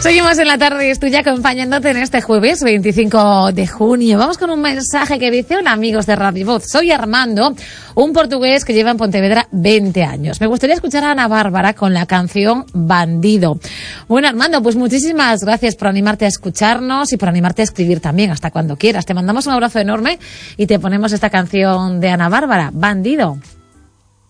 Seguimos en la tarde y estoy acompañándote en este jueves 25 de junio. Vamos con un mensaje que dice: hola amigos de Radio Voz, soy Armando, un portugués que lleva en Pontevedra 20 años. Me gustaría escuchar a Ana Bárbara con la canción Bandido. Bueno, Armando, pues muchísimas gracias por animarte a escucharnos y por animarte a escribir también, hasta cuando quieras. Te mandamos un abrazo enorme y te ponemos esta canción de Ana Bárbara, Bandido.